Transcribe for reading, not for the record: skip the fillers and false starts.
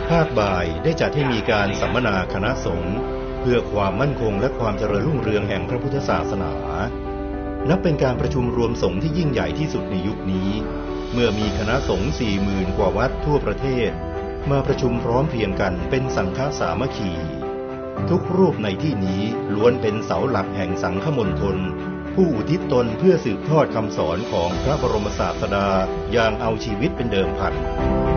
ภาคบ่ายได้จัดให้มีการสัมมนาคณะสงฆ์เพื่อความมั่นคงและความเจริญรุ่งเรืองแห่งพระพุทธศาสนานับเป็นการประชุมรวมสงฆ์ที่ยิ่งใหญ่ที่สุดในยุคนี้เมื่อมีคณะสงฆ์ 40,000 กว่าวัดทั่วประเทศมาประชุมพร้อมเพรียงกันเป็นสังฆสามัคคีทุกรูปในที่นี้ล้วนเป็นเสาหลักแห่งสังฆมณฑลผู้อุทิศตนเพื่อสืบทอดคำสอนของพระบรมศาสดาอย่างเอาชีวิตเป็นเดิมพัน